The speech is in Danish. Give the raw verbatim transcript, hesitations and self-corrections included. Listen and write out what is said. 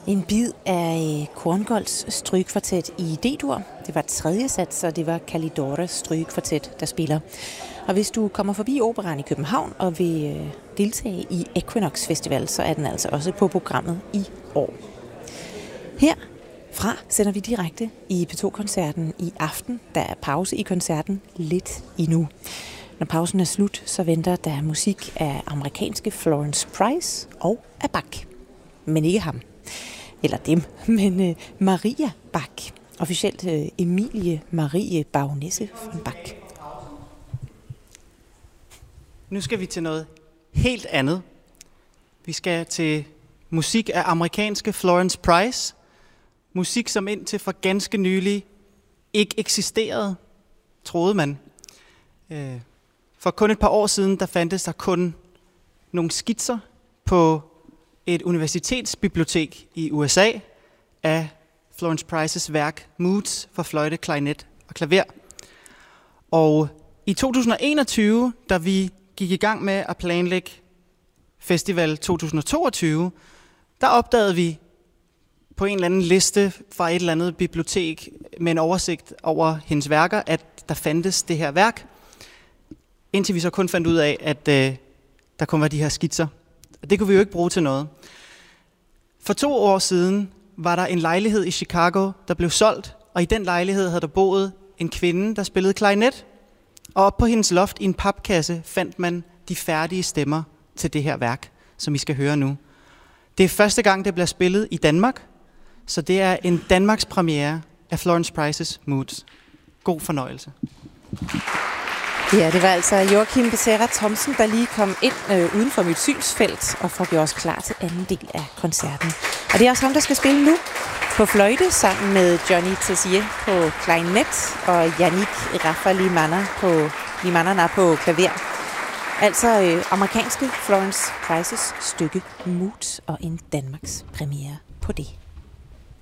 En bid af Korngolds strygekvartet i D-dur. Det var tredje sats, og det var Kalidoras strygekvartet, der spiller. Og hvis du kommer forbi Operaen i København og vil deltage i Equinox Festival, så er den altså også på programmet i år. Herfra sender vi direkte i P to-koncerten i aften. Der er pause i koncerten lidt endnu. Når pausen er slut, så venter der musik af amerikanske Florence Price og af Bach. Men ikke ham. Eller dem, men uh, Maria Bach. Officielt uh, Emilie Marie Baronesse von Bach. Nu skal vi til noget helt andet. Vi skal til musik af amerikanske Florence Price. Musik, som indtil for ganske nylig ikke eksisterede, troede man. For kun et par år siden, der fandtes der kun nogle skitser på et universitetsbibliotek i U S A af Florence Prices værk Moods for fløjte, klarinet og klaver. Og i to tusind og enogtyve, da vi gik i gang med at planlægge Festival to tusind og toogtyve, der opdagede vi på en eller anden liste fra et eller andet bibliotek med en oversigt over hendes værker, at der fandtes det her værk, indtil vi så kun fandt ud af, at øh, der kun var de her skitser. Og det kunne vi jo ikke bruge til noget. For to år siden var der en lejlighed i Chicago, der blev solgt, og i den lejlighed havde der boet en kvinde, der spillede klarinet. Og op på hendes loft i en papkasse fandt man de færdige stemmer til det her værk, som I skal høre nu. Det er første gang, det bliver spillet i Danmark, så det er en Danmarks premiere af Florence Price's Moods. God fornøjelse. Ja, det var altså Joachim Becerra Thomsen, der lige kom ind øh, uden for mit synsfelt og får gjort os klar til anden del af koncerten. Og det er også ham, der skal spille nu på fløjte sammen med Johnny Tessier på klarinet og Yannick Rafa-Limana på, Limanana på klaver. Altså øh, amerikanske Florence Price's stykke Moods og en Danmarks premiere på det.